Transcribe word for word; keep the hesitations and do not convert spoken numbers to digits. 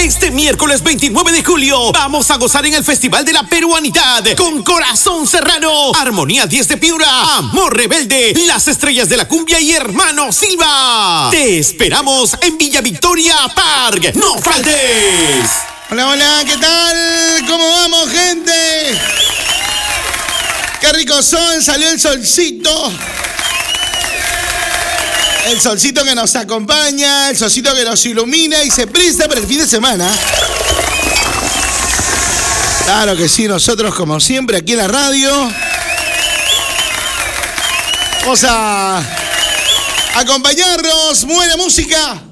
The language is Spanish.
Este miércoles veintinueve de julio vamos a gozar en el Festival de la Peruanidad con Corazón Serrano, Armonía diez de Piura, Amor Rebelde, Las Estrellas de la Cumbia y Hermano Silva. Te esperamos en Villa Victoria Park. ¡No faltes! Hola, hola, ¿qué tal? ¿Cómo vamos, gente? ¡Qué rico sol! Salió el solcito. El solcito que nos acompaña, el solcito que nos ilumina y se presta para el fin de semana. Claro que sí, nosotros como siempre aquí en la radio vamos a acompañarnos, buena música.